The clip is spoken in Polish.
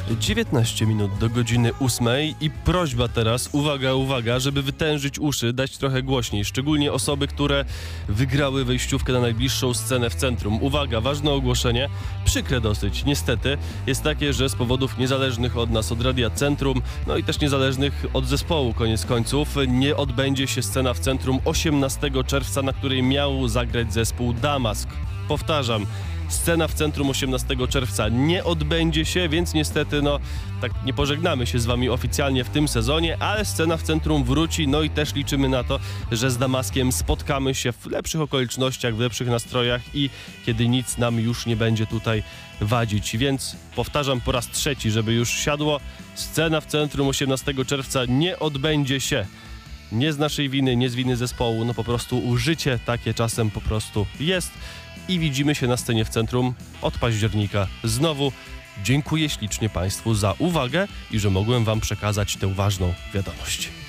19 minut do godziny 8 i prośba teraz, uwaga, żeby wytężyć uszy, dać trochę głośniej, szczególnie osoby, które wygrały wejściówkę na najbliższą scenę w centrum. Uwaga, ważne ogłoszenie, przykre dosyć, niestety, jest takie, że z powodów niezależnych od nas, od Radia Centrum, no i też niezależnych od zespołu, koniec końców, nie odbędzie się scena w centrum 18 czerwca, na której miał zagrać zespół Damask. Powtarzam, scena w centrum 18 czerwca nie odbędzie się, więc niestety, tak nie pożegnamy się z wami oficjalnie w tym sezonie, ale scena w centrum wróci, no i też liczymy na to, że z Damaskiem spotkamy się w lepszych okolicznościach, w lepszych nastrojach i kiedy nic nam już nie będzie tutaj wadzić. Więc powtarzam po raz trzeci, żeby już siadło, scena w centrum 18 czerwca nie odbędzie się. Nie z naszej winy, nie z winy zespołu, po prostu życie takie czasem po prostu jest i widzimy się na scenie w centrum od października. Znowu dziękuję ślicznie Państwu za uwagę i że mogłem Wam przekazać tę ważną wiadomość.